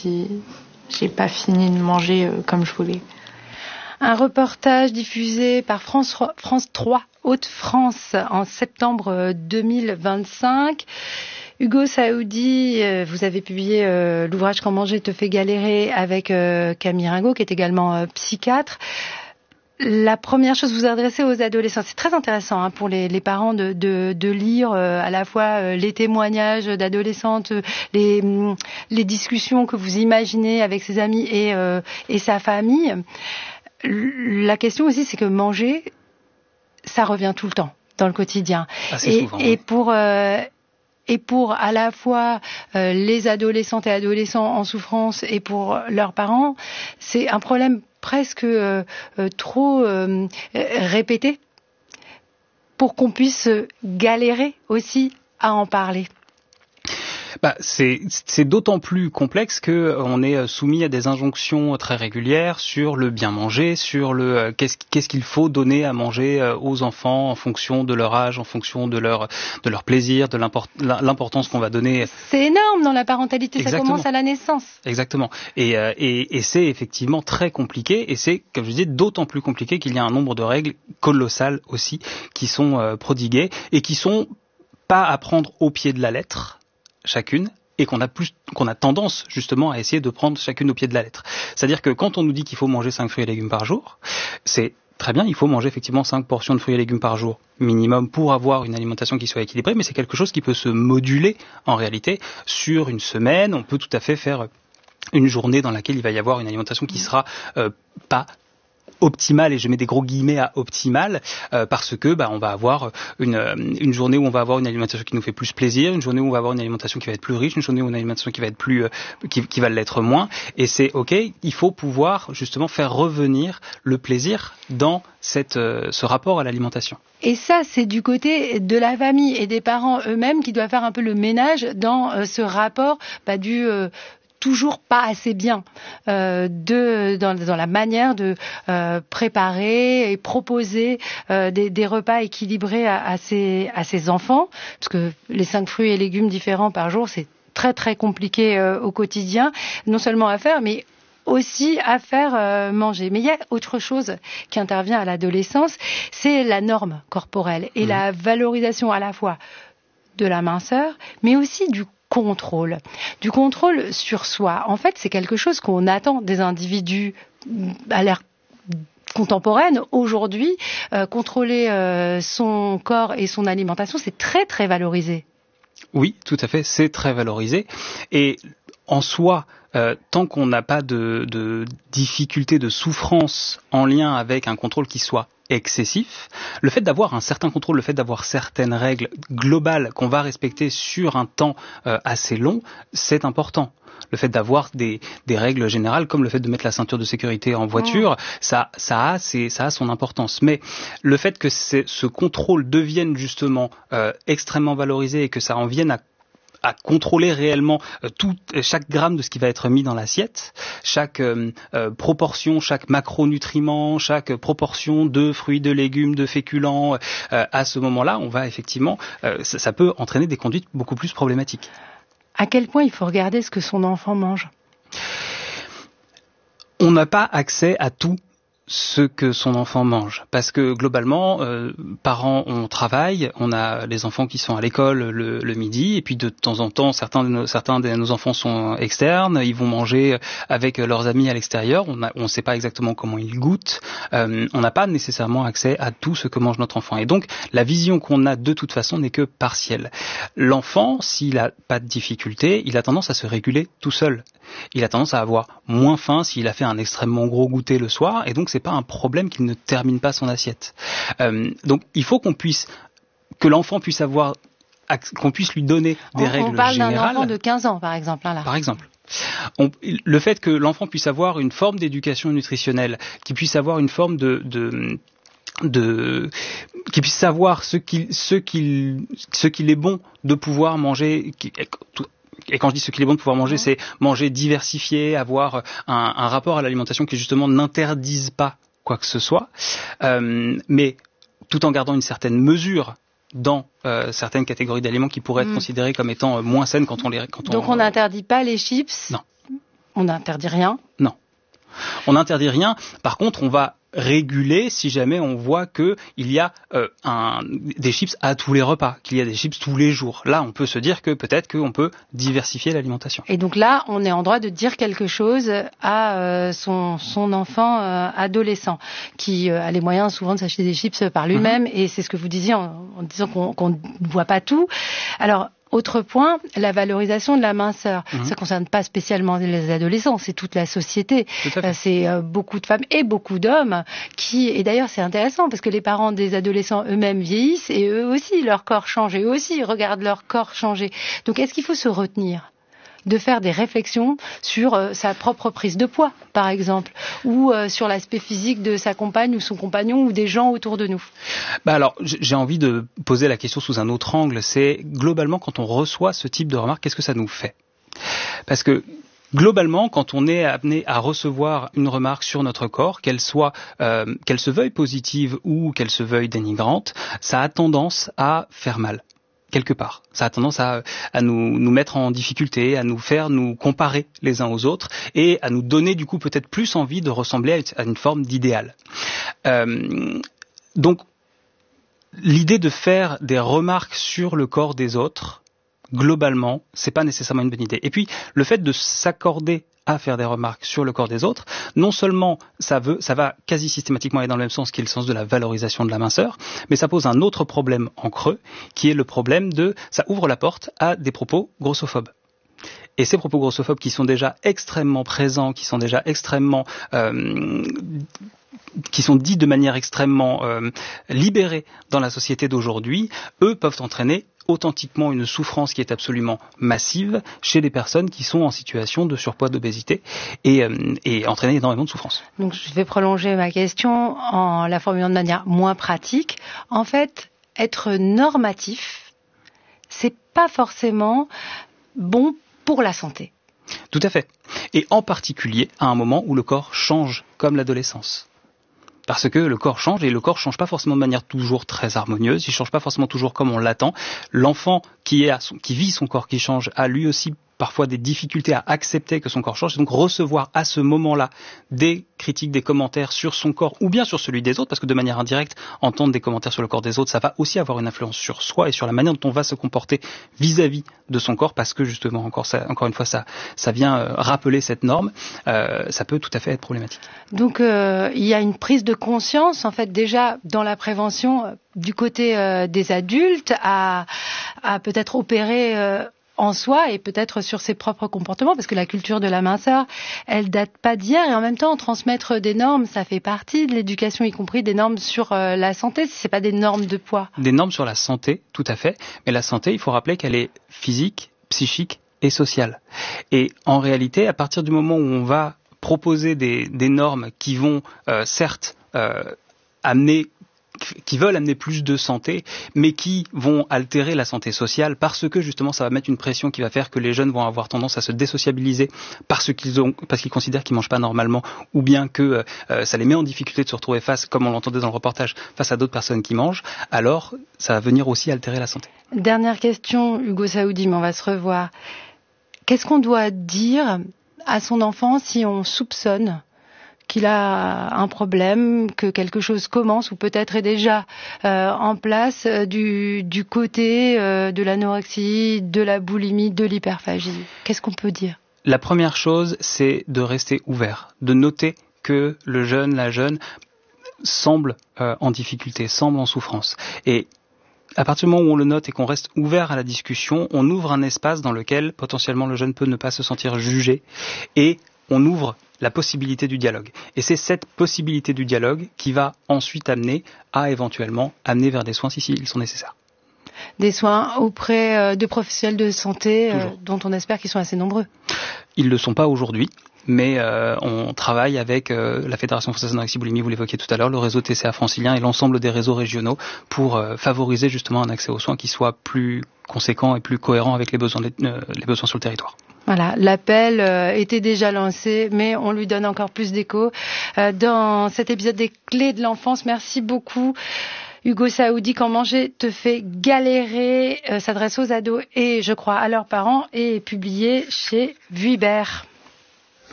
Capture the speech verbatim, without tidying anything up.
si j'ai pas fini de manger euh, comme je voulais. Un reportage diffusé par France, France trois, Hauts-de-France, en septembre deux mille vingt-cinq. Hugo Saoudi, euh, vous avez publié euh, l'ouvrage « Quand manger te fait galérer » avec euh, Camille Ringot, qui est également euh, psychiatre. La première chose, vous adressez aux adolescents. C'est très intéressant hein, pour les, les parents de, de, de lire euh, à la fois euh, les témoignages d'adolescentes, les, les discussions que vous imaginez avec ses amis et, euh, et sa famille. La question aussi, c'est que manger, ça revient tout le temps dans le quotidien. Assez et, souvent, et oui. pour euh, et pour à la fois euh, les adolescentes et adolescents en souffrance et pour leurs parents, c'est un problème presque euh, euh, trop euh, répété pour qu'on puisse galérer aussi à en parler. Bah, c'est, c'est d'autant plus complexe que on est soumis à des injonctions très régulières sur le bien manger, sur le euh, qu'est-ce, qu'est-ce qu'il faut donner à manger euh, aux enfants en fonction de leur âge, en fonction de leur de leur plaisir, de l'import, l'importance qu'on va donner. C'est énorme dans la parentalité, Exactement. Ça commence à la naissance. Exactement. Et, euh, et, et c'est effectivement très compliqué, et c'est, comme je disais, d'autant plus compliqué qu'il y a un nombre de règles colossales aussi qui sont euh, prodiguées et qui sont pas à prendre au pied de la lettre. Chacune, et qu'on a plus, qu'on a tendance justement à essayer de prendre chacune au pied de la lettre. C'est-à-dire que quand on nous dit qu'il faut manger cinq fruits et légumes par jour, c'est très bien, il faut manger effectivement cinq portions de fruits et légumes par jour minimum pour avoir une alimentation qui soit équilibrée, mais c'est quelque chose qui peut se moduler en réalité sur une semaine. On peut tout à fait faire une journée dans laquelle il va y avoir une alimentation qui sera euh, pas optimale, et je mets des gros guillemets à optimale, euh, parce que bah on va avoir une une journée où on va avoir une alimentation qui nous fait plus plaisir, une journée où on va avoir une alimentation qui va être plus riche, une journée où une alimentation qui va être plus euh, qui, qui va l'être moins, et c'est ok, il faut pouvoir justement faire revenir le plaisir dans cette euh, ce rapport à l'alimentation. Et ça, c'est du côté de la famille et des parents eux-mêmes qui doivent faire un peu le ménage dans euh, ce rapport bah, du euh, toujours pas assez bien euh, de dans, dans la manière de euh, préparer et proposer euh, des, des repas équilibrés à, à ses à ses enfants, parce que les cinq fruits et légumes différents par jour, c'est très très compliqué euh, au quotidien, non seulement à faire, mais aussi à faire euh, manger. Mais il y a autre chose qui intervient à l'adolescence, c'est la norme corporelle et mmh. la valorisation à la fois de la minceur, mais aussi du contrôle, du contrôle sur soi. En fait, c'est quelque chose qu'on attend des individus à l'ère contemporaine. Aujourd'hui, euh, contrôler euh, son corps et son alimentation, c'est très très valorisé. Oui, tout à fait, c'est très valorisé. Et en soi, euh, tant qu'on n'a pas de, de difficulté, de souffrance en lien avec un contrôle qui soit excessif, le fait d'avoir un certain contrôle, le fait d'avoir certaines règles globales qu'on va respecter sur un temps euh, assez long, c'est important. Le fait d'avoir des, des règles générales, comme le fait de mettre la ceinture de sécurité en voiture, mmh. ça, ça, a, c'est, ça a son importance. Mais le fait que c'est, ce contrôle devienne justement euh, extrêmement valorisé et que ça en vienne à à contrôler réellement euh, tout, chaque gramme de ce qui va être mis dans l'assiette, chaque euh, euh, proportion, chaque macronutriment, chaque proportion de fruits, de légumes, de féculents, euh, à ce moment-là, on va effectivement, euh, ça, ça peut entraîner des conduites beaucoup plus problématiques. À quel point il faut regarder ce que son enfant mange ? On n'a pas accès à tout ce que son enfant mange, parce que globalement, euh, parents on travaille, on a les enfants qui sont à l'école le, le midi, et puis de temps en temps certains de nos, certains de nos enfants sont externes, ils vont manger avec leurs amis à l'extérieur, on ne sait pas exactement comment ils goûtent, euh, on n'a pas nécessairement accès à tout ce que mange notre enfant, et donc la vision qu'on a de toute façon n'est que partielle. L'enfant, s'il a pas de difficulté, il a tendance à se réguler tout seul. Il a tendance à avoir moins faim s'il a fait un extrêmement gros goûter le soir, et donc c'est pas un problème qu'il ne termine pas son assiette. Euh, donc il faut qu'on puisse, que l'enfant puisse avoir, qu'on puisse lui donner des on, règles on parle générales. D'un enfant de quinze ans par exemple. Hein, là. Par exemple. On, le fait que l'enfant puisse avoir une forme d'éducation nutritionnelle, qu'il puisse avoir une forme de, de de qu'il puisse savoir ce qu'il ce qu'il ce qu'il est bon de pouvoir manger. Et quand je dis ce qu'il est bon de pouvoir manger, c'est manger diversifié, avoir un, un rapport à l'alimentation qui justement n'interdise pas quoi que ce soit, euh, mais tout en gardant une certaine mesure dans euh, certaines catégories d'aliments qui pourraient être mmh. considérées comme étant euh, moins saines quand on les... Quand Donc on n'interdit pas les chips ? Non. on n'interdit rien. Non. On n'interdit rien. Par contre, on va réguler si jamais on voit que il y a euh, un, des chips à tous les repas, qu'il y a des chips tous les jours. Là, on peut se dire que peut-être qu'on peut diversifier l'alimentation. Et donc là, on est en droit de dire quelque chose à euh, son, son enfant euh, adolescent qui euh, a les moyens souvent de s'acheter des chips par lui-même. Mmh. Et c'est ce que vous disiez en, en disant qu'on, qu'on ne voit pas tout. Alors, autre point, la valorisation de la minceur. Mmh. Ça ne concerne pas spécialement les adolescents, c'est toute la société. C'est euh, beaucoup de femmes et beaucoup d'hommes qui... Et d'ailleurs, c'est intéressant parce que les parents des adolescents eux-mêmes vieillissent et eux aussi, leur corps change et eux aussi regardent leur corps changer. Donc, est-ce qu'il faut se retenir de faire des réflexions sur euh, sa propre prise de poids, par exemple, ou euh, sur l'aspect physique de sa compagne ou son compagnon ou des gens autour de nous? Bah alors, j'ai envie de poser la question sous un autre angle. C'est globalement, quand on reçoit ce type de remarques, qu'est-ce que ça nous fait? Parce que globalement, quand on est amené à recevoir une remarque sur notre corps, qu'elle soit, euh, qu'elle se veuille positive ou qu'elle se veuille dénigrante, ça a tendance à faire mal. Quelque part. Ça a tendance à, à nous, nous mettre en difficulté, à nous faire nous comparer les uns aux autres et à nous donner du coup peut-être plus envie de ressembler à une forme d'idéal. Euh, donc, l'idée de faire des remarques sur le corps des autres, globalement, c'est pas nécessairement une bonne idée. Et puis, le fait de s'accorder à faire des remarques sur le corps des autres, non seulement ça veut, ça va quasi systématiquement aller dans le même sens qui est le sens de la valorisation de la minceur, mais ça pose un autre problème en creux, qui est le problème de, ça ouvre la porte à des propos grossophobes. Et ces propos grossophobes qui sont déjà extrêmement présents, qui sont déjà extrêmement, euh, qui sont dits de manière extrêmement euh, libérée dans la société d'aujourd'hui, eux peuvent entraîner authentiquement une souffrance qui est absolument massive chez les personnes qui sont en situation de surpoids, d'obésité et, euh, et entraîner énormément de souffrance. Donc je vais prolonger ma question en la formulant de manière moins pratique. En fait, être normatif, c'est pas forcément bon pour la santé. Tout à fait. Et en particulier à un moment où le corps change, comme l'adolescence. Parce que le corps change et le corps change pas forcément de manière toujours très harmonieuse, il change pas forcément toujours comme on l'attend. L'enfant qui, est à son, qui vit son corps qui change a lui aussi parfois des difficultés à accepter que son corps change, et donc recevoir à ce moment-là des critiques, des commentaires sur son corps ou bien sur celui des autres, parce que de manière indirecte, entendre des commentaires sur le corps des autres, ça va aussi avoir une influence sur soi et sur la manière dont on va se comporter vis-à-vis de son corps, parce que justement, encore, ça, encore une fois, ça, ça vient euh, rappeler cette norme, euh, ça peut tout à fait être problématique. Donc euh, il y a une prise de conscience, en fait, déjà dans la prévention, euh, du côté euh, des adultes, à, à peut-être opérer... Euh, en soi et peut-être sur ses propres comportements, parce que la culture de la minceur, elle date pas d'hier, et en même temps, transmettre des normes, ça fait partie de l'éducation, y compris des normes sur euh, la santé, si c'est pas des normes de poids. Des normes sur la santé, tout à fait, mais la santé, il faut rappeler qu'elle est physique, psychique et sociale. Et en réalité, à partir du moment où on va proposer des, des normes qui vont, euh, certes, euh, amener qui veulent amener plus de santé, mais qui vont altérer la santé sociale parce que justement ça va mettre une pression qui va faire que les jeunes vont avoir tendance à se désociabiliser parce qu'ils ont, parce qu'ils considèrent qu'ils mangent pas normalement, ou bien que euh, ça les met en difficulté de se retrouver face, comme on l'entendait dans le reportage, face à d'autres personnes qui mangent. Alors ça va venir aussi altérer la santé. Dernière question, Hugo Saoudi, mais on va se revoir. Qu'est-ce qu'on doit dire à son enfant si on soupçonne qu'il a un problème, que quelque chose commence ou peut-être est déjà euh, en place euh, du, du côté euh, de l'anorexie, de la boulimie, de l'hyperphagie? Qu'est-ce qu'on peut dire? La première chose, c'est de rester ouvert, de noter que le jeune, la jeune, semble euh, en difficulté, semble en souffrance. Et à partir du moment où on le note et qu'on reste ouvert à la discussion, on ouvre un espace dans lequel potentiellement le jeune peut ne pas se sentir jugé et on ouvre la possibilité du dialogue. Et c'est cette possibilité du dialogue qui va ensuite amener à éventuellement amener vers des soins si, si ils sont nécessaires. Des soins auprès de professionnels de santé euh, dont on espère qu'ils sont assez nombreux. Ils ne le sont pas aujourd'hui, mais euh, on travaille avec euh, la Fédération française d'anorexie boulimie, vous l'évoquiez tout à l'heure, le réseau T C A francilien et l'ensemble des réseaux régionaux pour euh, favoriser justement un accès aux soins qui soit plus conséquent et plus cohérent avec les besoins, de, euh, les besoins sur le territoire. Voilà, l'appel euh, était déjà lancé, mais on lui donne encore plus d'écho euh, dans cet épisode des clés de l'enfance. Merci beaucoup. Hugo Saoudi, Quand manger te fait galérer, euh, s'adresse aux ados et, je crois, à leurs parents, et est publié chez Vuibert.